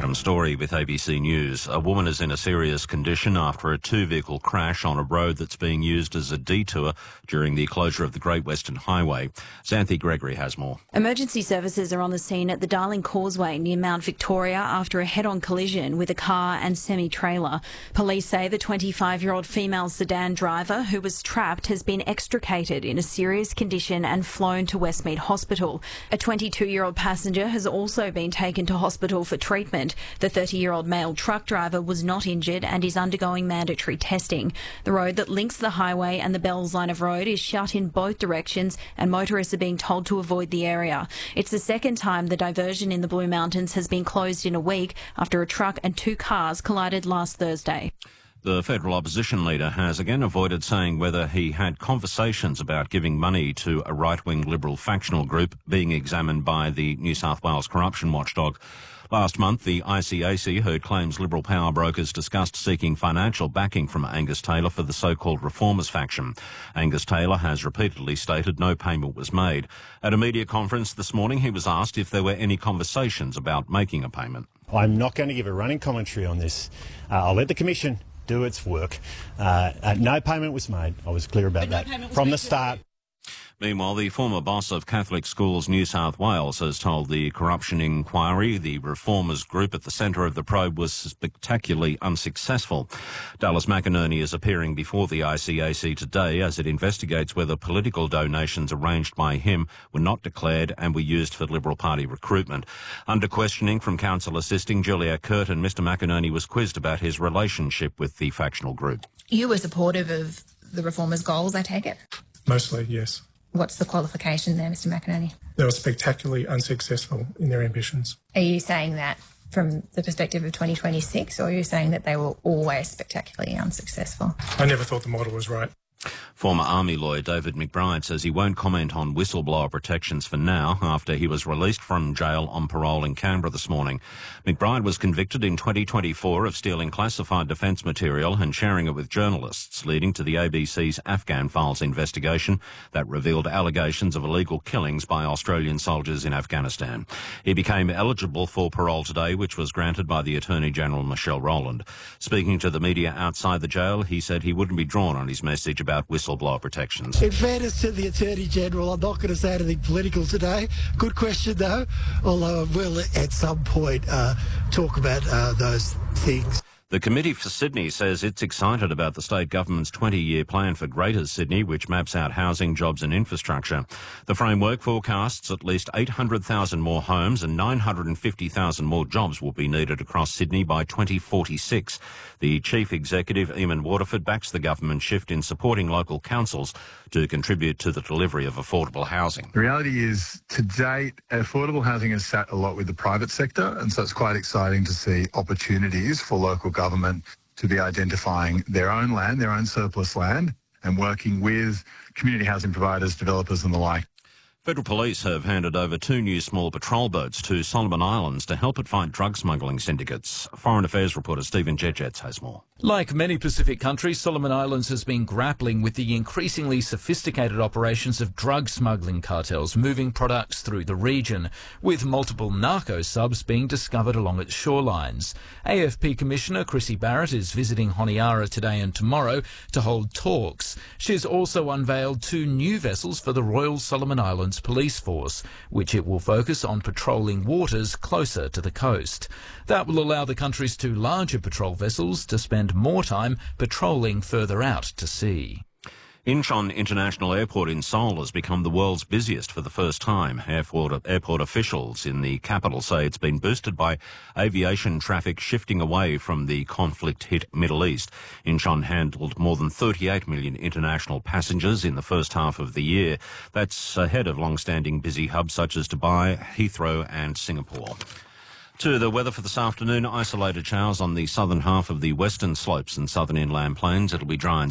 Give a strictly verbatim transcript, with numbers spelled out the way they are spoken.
Adam Story with A B C News. A woman is in a serious condition after a two-vehicle crash on a road that's being used as a detour during the closure of the Great Western Highway. Xanthi Gregory has more. Emergency services are on the scene at the Darling Causeway near Mount Victoria after a head-on collision with a car and semi-trailer. Police say the twenty-five-year-old female sedan driver who was trapped has been extricated in a serious condition and flown to Westmead Hospital. A twenty-two-year-old passenger has also been taken to hospital for treatment. The thirty-year-old male truck driver was not injured and is undergoing mandatory testing. The road that links the highway and the Bells line of road is shut in both directions and motorists are being told to avoid the area. It's the second time the diversion in the Blue Mountains has been closed in a week after a truck and two cars collided last Thursday. The federal opposition leader has again avoided saying whether he had conversations about giving money to a right-wing Liberal factional group being examined by the New South Wales corruption watchdog. Last month, the I C A C heard claims Liberal power brokers discussed seeking financial backing from Angus Taylor for the so-called Reformers faction. Angus Taylor has repeatedly stated no payment was made. At a media conference this morning, he was asked if there were any conversations about making a payment. I'm not going to give a running commentary on this. Uh, I'll let the Commission do its work. Uh, uh, no payment was made. I was clear about that no from the start. Meanwhile, the former boss of Catholic Schools New South Wales has told the corruption inquiry the Reformers group at the centre of the probe was spectacularly unsuccessful. Dallas McInerney is appearing before the I C A C today as it investigates whether political donations arranged by him were not declared and were used for Liberal Party recruitment. Under questioning from counsel assisting Julia Curtin, Mister McInerney was quizzed about his relationship with the factional group. You were supportive of the Reformers' goals, I take it? Mostly, yes. What's the qualification there, Mister McInerney? They were spectacularly unsuccessful in their ambitions. Are you saying that from the perspective of twenty twenty-six, or are you saying that they were always spectacularly unsuccessful? I never thought the model was right. Former Army lawyer David McBride says he won't comment on whistleblower protections for now after he was released from jail on parole in Canberra this morning. McBride was convicted in twenty twenty-four of stealing classified defence material and sharing it with journalists, leading to the A B C's Afghan Files investigation that revealed allegations of illegal killings by Australian soldiers in Afghanistan. He became eligible for parole today, which was granted by the Attorney-General Michelle Rowland. Speaking to the media outside the jail, he said he wouldn't be drawn on his message about whistleblower protections. In fairness to the Attorney-General, I'm not going to say anything political today. Good question, though, although I will at some point uh, talk about uh, those things. The Committee for Sydney says it's excited about the state government's twenty-year plan for Greater Sydney, which maps out housing, jobs and infrastructure. The framework forecasts at least eight hundred thousand more homes and nine hundred fifty thousand more jobs will be needed across Sydney by twenty forty-six. The Chief Executive, Eamon Waterford, backs the government shift in supporting local councils to contribute to the delivery of affordable housing. The reality is, to date, affordable housing has sat a lot with the private sector, and so it's quite exciting to see opportunities for local government to be identifying their own land, their own surplus land, and working with community housing providers, developers and the like. Federal Police have handed over two new small patrol boats to Solomon Islands to help it fight drug smuggling syndicates. Foreign Affairs reporter Stephen Jedgetts has more. Like many Pacific countries, Solomon Islands has been grappling with the increasingly sophisticated operations of drug smuggling cartels moving products through the region, with multiple narco subs being discovered along its shorelines. A F P Commissioner Chrissy Barrett is visiting Honiara today and tomorrow to hold talks. She's also unveiled two new vessels for the Royal Solomon Islands Police Force, which it will focus on patrolling waters closer to the coast. That will allow the country's two larger patrol vessels to spend more time patrolling further out to sea. Incheon International Airport in Seoul has become the world's busiest for the first time. Airport, airport officials in the capital say it's been boosted by aviation traffic shifting away from the conflict-hit Middle East. Incheon handled more than thirty-eight million international passengers in the first half of the year. That's ahead of long-standing busy hubs such as Dubai, Heathrow and Singapore. To the weather for this afternoon, isolated showers on the southern half of the western slopes and southern inland plains. It'll be dry and